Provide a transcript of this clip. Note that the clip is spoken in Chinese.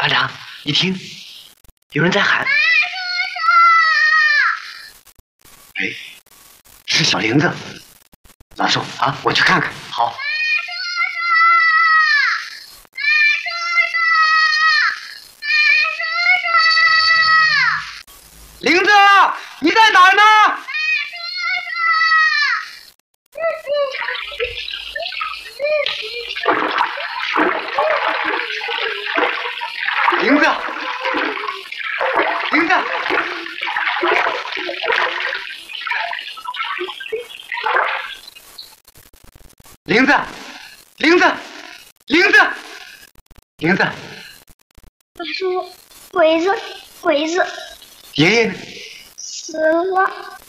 班长，你听，有人在喊。哎，是小玲子。老寿啊，我去看看。好。玲子，你在哪儿呢？玲子，玲子，玲子，玲子，玲子，玲子。 大叔，鬼子， 爷爷呢？ 死了。